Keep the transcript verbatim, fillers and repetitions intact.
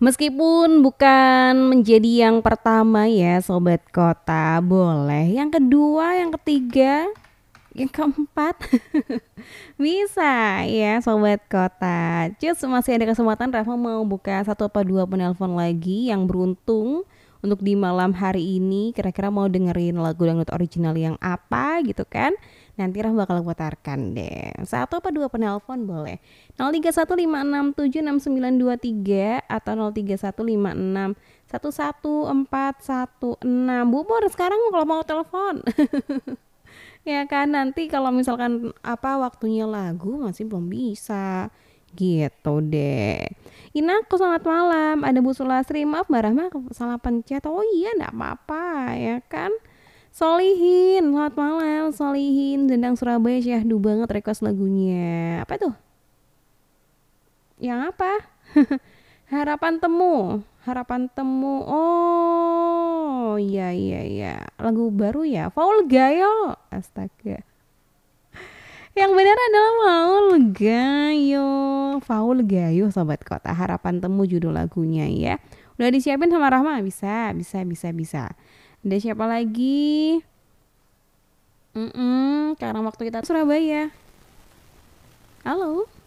Meskipun bukan menjadi yang pertama ya Sobat Kota, boleh yang kedua, yang ketiga, yang keempat. Bisa ya Sobat Kota. Cus, masih ada kesempatan Rafa mau buka satu apa dua penelpon lagi yang beruntung untuk di malam hari ini. Kira-kira mau dengerin lagu dangdut original yang apa gitu kan? Nanti Rafa bakal putarkan deh. Satu apa dua penelpon boleh. nol tiga satu lima enam tujuh enam sembilan dua tiga atau nol tiga satu lima enam satu satu empat satu enam. Bu Pur sekarang kalau mau telepon. Ya kan nanti kalau misalkan apa waktunya lagu masih belum bisa gitu deh. Inaku selamat malam. Ada Bu Sulasri, maaf Mbak Rahma salah pencet. Oh iya enggak apa-apa ya kan. Solihin, selamat malam Solihin, Dendang Surabaya, syahdu banget request lagunya. Apa tuh? Yang apa? Harapan Temu. Harapan Temu. Oh, iya iya iya. Lagu baru ya. Faul Gayo. Astaga. Yang benar adalah Faul Gayo. Faul Gayo Sobat Kota. Harapan Temu judul lagunya ya. Udah disiapin sama Rahma? Bisa, bisa, bisa, bisa. Ada siapa lagi? Mm-mm, karena waktu kita Surabaya. Halo.